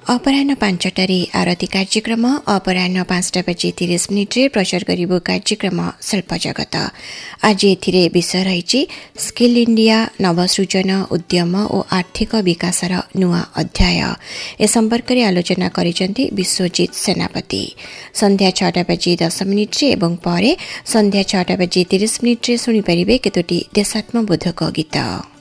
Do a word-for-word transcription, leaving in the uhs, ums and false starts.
अपराह्न पांचटारे आरती कार्यक्रम अपराह्न पांचटा बजे तीस मिनिट्रे प्रचार करिबो कार्यक्रम शिल्प जगत। आज एथिरे विषय रहिछि स्किल इंडिया नवसृजन उद्यम और आर्थिक विकासर नुआ अध्याय। ए संपर्क में आलोचना करिसेंति विश्वजीत सेनापति। संध्या छटा बजे दस मिनिट्रे एवं परे संध्या छटा बजे तीस मिनिट्रे सुनि परिबे केतोटी देशात्मबोधक गीत।